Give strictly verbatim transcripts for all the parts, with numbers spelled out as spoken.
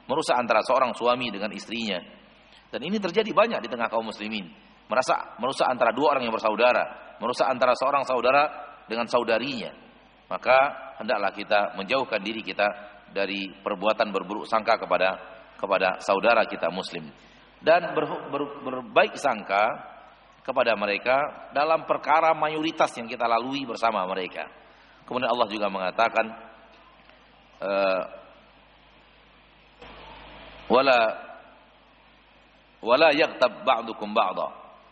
merusak antara seorang suami dengan istrinya. Dan ini terjadi banyak di tengah kaum muslimin. Merasa merusak antara dua orang yang bersaudara, merusak antara seorang saudara dengan saudarinya. Maka hendaklah kita menjauhkan diri kita dari perbuatan berburuk sangka kepada kepada saudara kita muslim, dan ber, ber, berbaik sangka kepada mereka dalam perkara mayoritas yang kita lalui bersama mereka. Kemudian Allah juga mengatakan, uh, wala wala yaghtab ba'dukum ba'dha.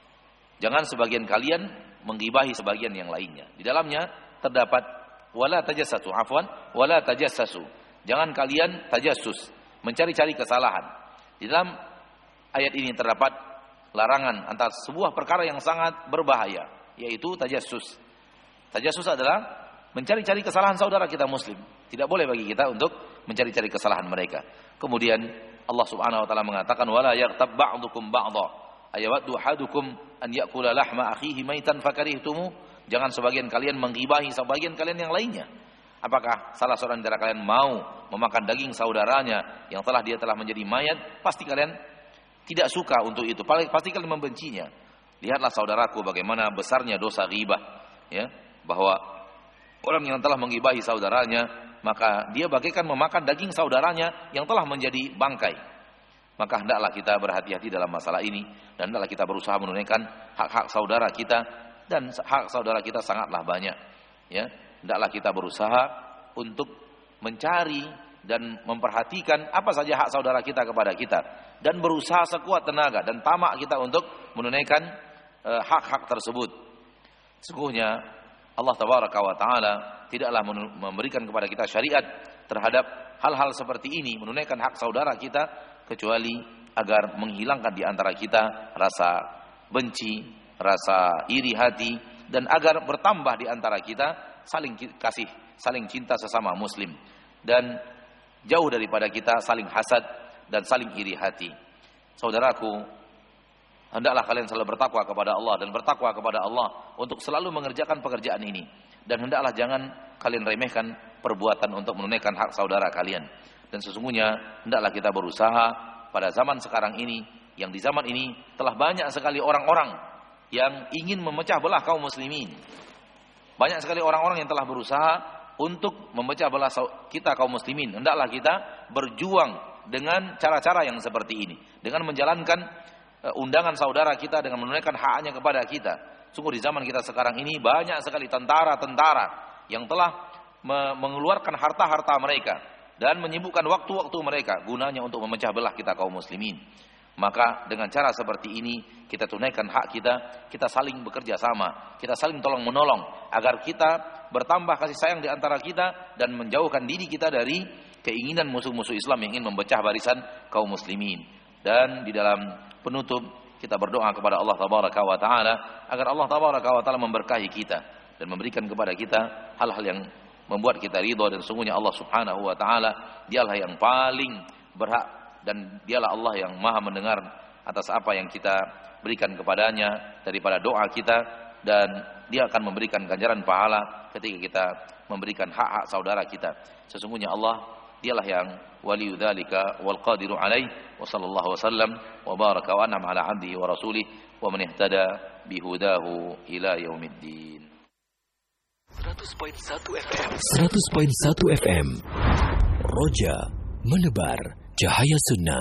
Jangan sebagian kalian menggibahi sebagian yang lainnya. Di dalamnya terdapat wala tajassasu, afwan, wala tajassasu. Jangan kalian tajassus, mencari-cari kesalahan. Di dalam ayat ini terdapat larangan antara sebuah perkara yang sangat berbahaya, yaitu tajassus. Tajassus adalah mencari-cari kesalahan saudara kita muslim. Tidak boleh bagi kita untuk mencari-cari kesalahan mereka. Kemudian Allah Subhanahu wa taala mengatakan wala yaghtab ba'dukum ba'dha ayawaddu ahadukum an ya'kula lahma akhihi maitan fakarihtumu. Jangan sebagian kalian menggibahi sebagian kalian yang lainnya. Apakah salah seorang dari kalian mau memakan daging saudaranya yang telah dia telah menjadi mayat? Pasti kalian tidak suka untuk itu. Pasti kalian membencinya. Lihatlah saudaraku bagaimana besarnya dosa ghibah, ya, bahwa orang yang telah menggibahi saudaranya, maka dia bagaikan memakan daging saudaranya yang telah menjadi bangkai. Maka hendaklah kita berhati-hati dalam masalah ini, dan hendaklah kita berusaha menunaikan hak-hak saudara kita, dan hak saudara kita sangatlah banyak, ya. Hendaklah kita berusaha untuk mencari dan memperhatikan apa saja hak saudara kita kepada kita, dan berusaha sekuat tenaga dan tamak kita untuk menunaikan e, hak-hak tersebut. Sesungguhnya Allah Tabaraka wa Ta'ala tidaklah memberikan kepada kita syariat terhadap hal-hal seperti ini, menunaikan hak saudara kita, kecuali agar menghilangkan di antara kita rasa benci, rasa iri hati, dan agar bertambah di antara kita saling kasih, saling cinta sesama muslim, dan jauh daripada kita saling hasad dan saling iri hati. Saudaraku, hendaklah kalian selalu bertakwa kepada Allah dan bertakwa kepada Allah untuk selalu mengerjakan pekerjaan ini, dan hendaklah jangan kalian remehkan perbuatan untuk menunaikan hak saudara kalian. Dan sesungguhnya hendaklah kita berusaha pada zaman sekarang ini, yang di zaman ini telah banyak sekali orang-orang yang ingin memecah belah kaum muslimin. Banyak sekali orang-orang yang telah berusaha untuk memecah belah kita kaum muslimin. Hendaklah kita berjuang dengan cara-cara yang seperti ini, dengan menjalankan undangan saudara kita, dengan menunaikan haknya kepada kita. Sungguh di zaman kita sekarang ini banyak sekali tentara-tentara yang telah mengeluarkan harta-harta mereka dan menyibukkan waktu-waktu mereka gunanya untuk memecah belah kita kaum muslimin. Maka dengan cara seperti ini kita tunaikan hak kita, kita saling bekerja sama, kita saling tolong menolong agar kita bertambah kasih sayang di antara kita dan menjauhkan diri kita dari keinginan musuh-musuh Islam yang ingin memecah barisan kaum muslimin. Dan di dalam penutup kita berdoa kepada Allah Tabaraka wa Ta'ala agar Allah Tabaraka wa Ta'ala memberkahi kita dan memberikan kepada kita hal-hal yang membuat kita ridha, dan sungguhnya Allah Subhanahu wa Ta'ala dialah yang paling berhak, dan dialah Allah yang maha mendengar atas apa yang kita berikan kepadanya daripada doa kita, dan dia akan memberikan ganjaran pahala ketika kita memberikan hak-hak saudara kita. Sesungguhnya Allah dialah yang waliyu dzalika wal qadiru alaihi, wa sallallahu wasallam wa baraka wa an'ama ala 'abdihi wa rasulih wa man ihtada bihudahu ila yaumiddin. seratus koma satu F M seratus koma satu F M Roja menebar cahaya sunnah.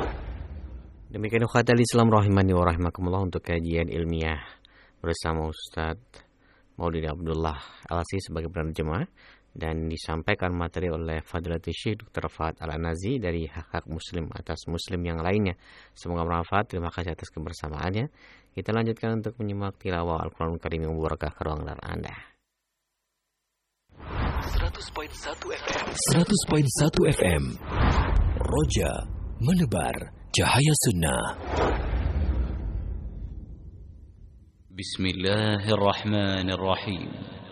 Demikian ukhatal Islam rahimani wa rahimakumullah untuk kajian ilmiah bersama Ustaz Maulidi Abdullah Al-Asih sebagai penerjemah, dan disampaikan materi oleh Fadilatul Syekh Doktor Fahad Al-Anazi dari hak-hak muslim atas muslim yang lainnya. Semoga bermanfaat. Terima kasih atas kebersamaannya. Kita lanjutkan untuk menyimak tilawah Al-Quran Karim yang berkah ke ruang layar Anda. seratus koma satu F M seratus koma satu F M Roja menebar cahaya sunnah. Bismillahirrahmanirrahim.